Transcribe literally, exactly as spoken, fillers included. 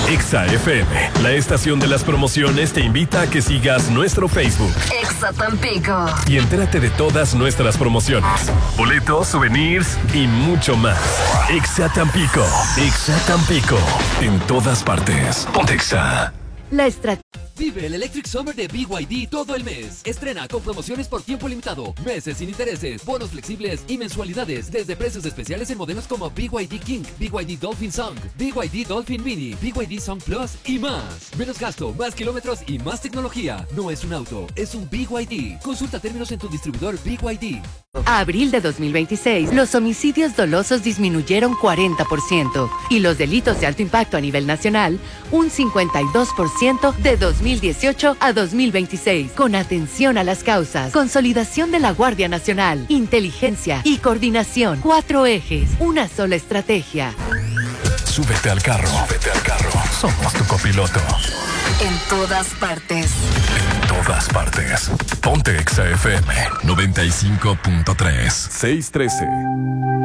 Exa F M, la estación de las promociones, te invita a que sigas nuestro Facebook. Exa Tampico. Y entérate de todas nuestras promociones, boletos, souvenirs y mucho más. Exa Tampico. Exa Tampico. En todas partes. Ponte Exa. La estrategia. Vive el Electric Summer de B Y D todo el mes. Estrena con promociones por tiempo limitado, meses sin intereses, bonos flexibles y mensualidades desde precios especiales en modelos como B Y D King, B Y D Dolphin Song, B Y D Dolphin Mini, B Y D Song Plus y más. Menos gasto, más kilómetros y más tecnología. No es un auto, es un B Y D. Consulta términos en tu distribuidor B Y D. A abril de dos mil veintiséis, los homicidios dolosos disminuyeron cuarenta por ciento y los delitos de alto impacto a nivel nacional un cincuenta y dos por ciento de dos mil dieciocho a dos mil veintiséis. Con atención a las causas, consolidación de la Guardia Nacional, inteligencia y coordinación. Cuatro ejes, una sola estrategia. Súbete al carro. Súbete al carro. Somos tu copiloto. En todas partes. En todas partes. Ponte Exa F M noventa y cinco punto tres. seiscientos trece.